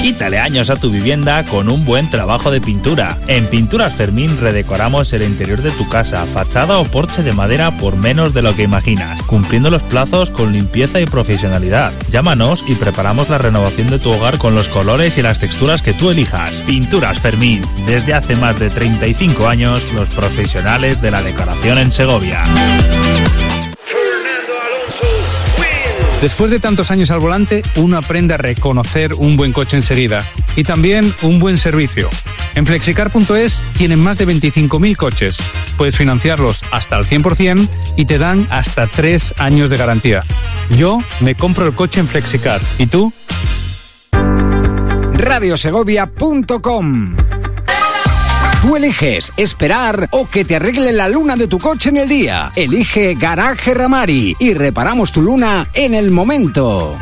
Quítale años a tu vivienda con un buen trabajo de pintura. En Pinturas Fermín redecoramos el interior de tu casa, fachada o porche de madera por menos de lo que imaginas, cumpliendo los plazos con limpieza y profesionalidad. Llámanos y preparamos la renovación de tu hogar con los colores y las texturas que tú elijas. Pinturas Fermín, desde hace más de 35 años, los profesionales de la decoración en Segovia. Después de tantos años al volante, uno aprende a reconocer un buen coche enseguida y también un buen servicio. En Flexicar.es tienen más de 25.000 coches. Puedes financiarlos hasta al 100% y te dan hasta 3 años de garantía. Yo me compro el coche en Flexicar. ¿Y tú? Radiosegovia.com. Tú eliges esperar o que te arregle la luna de tu coche en el día. Elige Garaje Ramari y reparamos tu luna en el momento.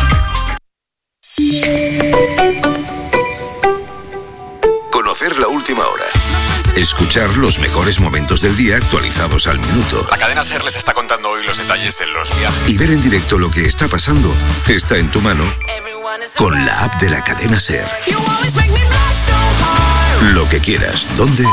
Conocer la última hora. Escuchar los mejores momentos del día actualizados al minuto. La cadena SER les está contando hoy los detalles de los viajes. Y ver en directo lo que está pasando está en tu mano con la app de la cadena SER. Lo que quieras, dónde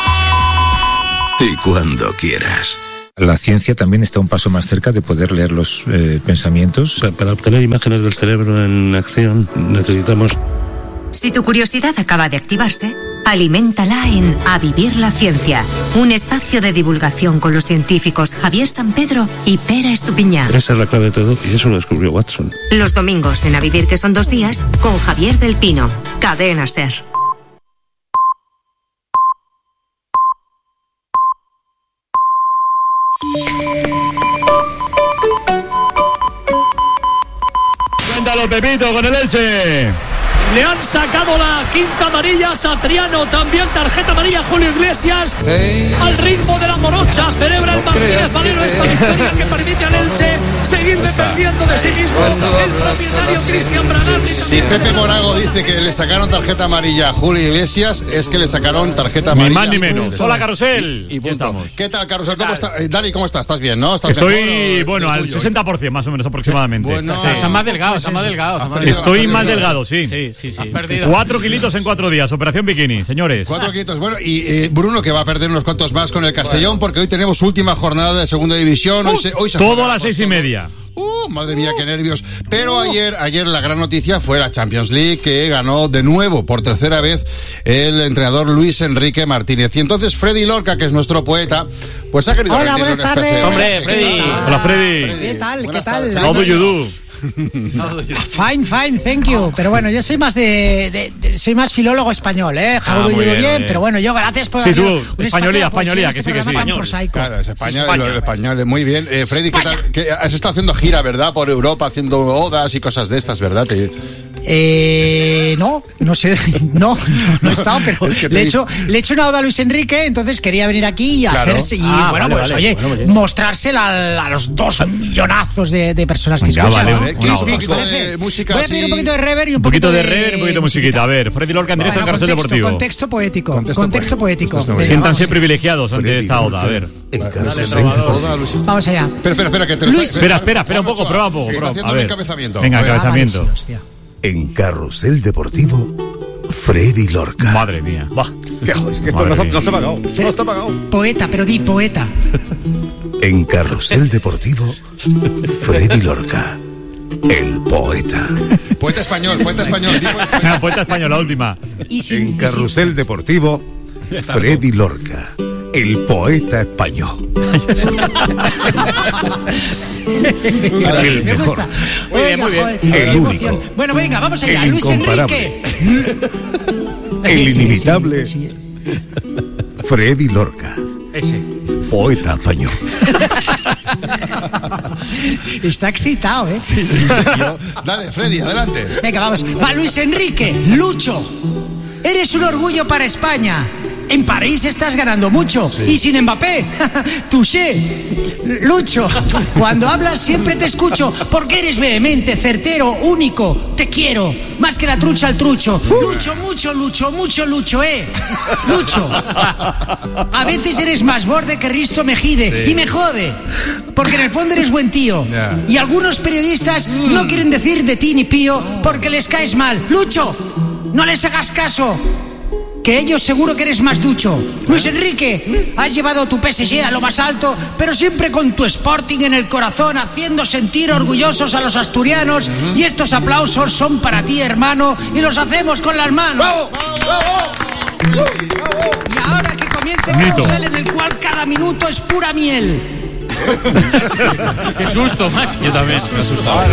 y cuando quieras. La ciencia también está un paso más cerca de poder leer los pensamientos. Para obtener imágenes del cerebro en acción necesitamos... Si tu curiosidad acaba de activarse, aliméntala en A Vivir la Ciencia, un espacio de divulgación con los científicos Javier Sampedro y Pera Estupiñán. Esa es la clave de todo y eso lo descubrió Watson. Los domingos en A Vivir, que son 2 días, con Javier del Pino, Cadena SER. Cuéntalo, Pepito, con el Elche. Le han sacado la quinta amarilla a Satriano, también tarjeta amarilla a Julio Iglesias. Al ritmo de la morocha celebra el Martínez Valero esta victoria que permite al Elche seguir dependiendo de sí mismo. El propietario Cristian Bragarni. Si Pepe Morago dice que le sacaron tarjeta amarilla a Julio Iglesias, es que le sacaron tarjeta amarilla. Ni más ni menos. Hola, Carrusel. Y estamos. ¿Qué tal, Carrusel? ¿Cómo estás? Dani, ¿cómo estás? ¿Estás bien, no? ¿Estás Estoy, bueno, al 60% más o menos aproximadamente. Bueno, está más delgado, Estoy más delgado, sí. Sí. 4 kilitos en 4 días, operación bikini, señores. 4 kilitos, bueno, y Bruno que va a perder unos cuantos más con el Castellón, porque hoy tenemos última jornada de segunda división. Hoy se todo a las 6:30. Madre mía, qué nervios. Pero ayer la gran noticia fue la Champions League, que ganó de nuevo, por tercera vez, el entrenador Luis Enrique Martínez. Y entonces Freddy Lorca, que es nuestro poeta, pues ha querido... Hola, buenas tardes. Hombre, Freddy. Hola, Freddy. ¿Qué tal? ¿Qué tal? How do you do? Fine, thank you. Pero bueno, yo soy más soy más filólogo español, How do you do bien, pero bueno, yo gracias por... Sí, tú, españolía, que sí, que sí. Claro, es español, muy bien. Freddy, ¿qué tal? Has estado haciendo gira, ¿verdad? Por Europa, haciendo odas y cosas de estas, ¿verdad? No sé, no he estado, pero es que le he hecho una oda a Luis Enrique, entonces quería venir aquí y hacerse, mostrársela a los 2 millonazos de personas que escuchan. ¿Qué es un poquito de música? Voy a pedir un poquito de reverb y un poquito de reverb y un poquito de musiquita. A ver, Freddy Lorca en directo en Carrusel Deportivo. Contexto poético. Siéntanse privilegiados ante esta oda, a ver. Vamos allá. Espera, que te Espera un poco, prueba un poco. Está haciendo un encabezamiento. Venga, encabezamiento. En Carrusel Deportivo, Freddy Lorca. Madre mía. Es que esto no está pagado. Poeta, pero di poeta. En Carrusel Deportivo, Freddy Lorca, el poeta. Poeta español. Poeta español, la última. En Carrusel Deportivo, Freddy Lorca, el poeta español. El mejor. Muy bien. El único. Bueno, venga, vamos allá. El Luis Enrique. El inimitable. Freddy Lorca. Ese. Poeta español. Está excitado, Sí. Dale, Freddy, adelante. Venga, vamos. Va, Luis Enrique, Lucho. Eres un orgullo para España. En París estás ganando mucho. Sí. Y sin Mbappé, touché. Lucho, cuando hablas siempre te escucho, porque eres vehemente, certero, único. Te quiero, más que la trucha al trucho. Lucho, mucho Lucho, Lucho. A veces eres más borde que Risto Mejide, y me jode, porque en el fondo eres buen tío. Y algunos periodistas no quieren decir de ti ni pío, porque les caes mal. Lucho, no les hagas caso, que ellos seguro que eres más ducho. Luis Enrique, has llevado tu PSG a lo más alto, pero siempre con tu Sporting en el corazón, haciendo sentir orgullosos a los asturianos. Y estos aplausos son para ti, hermano, y los hacemos con las manos. ¡Bravo! ¡Bravo! Y ahora que comience el carrusel en el cual cada minuto es pura miel. Qué susto, macho. Yo también me he asustado.